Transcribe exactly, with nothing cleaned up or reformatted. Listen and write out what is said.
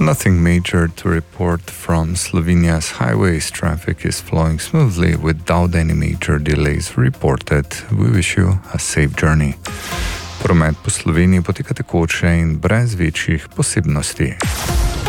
Nothing major to report from Slovenia's highways. Traffic is flowing smoothly without any major delays reported. We wish you a safe journey. Promet po Sloveniji poteka tekoče in brez večjih posebnosti.